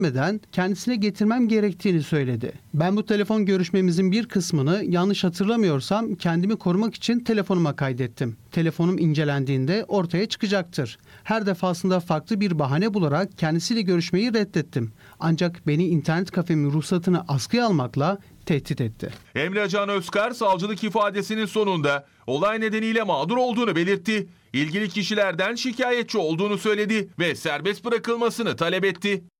etmeden kendisine getirmem gerektiğini söyledi. Ben bu telefon görüşmemizin bir kısmını yanlış hatırlamıyorsam kendimi korumak için telefonuma kaydettim. Telefonum incelendiğinde ortaya çıkacaktır. Her defasında farklı bir bahane bularak kendisiyle görüşmeyi reddettim. Ancak beni internet kafemin ruhsatını askıya almakla tehdit etti. Emre Can Özkar savcılık ifadesinin sonunda olay nedeniyle mağdur olduğunu belirtti. İlgili kişilerden şikayetçi olduğunu söyledi ve serbest bırakılmasını talep etti.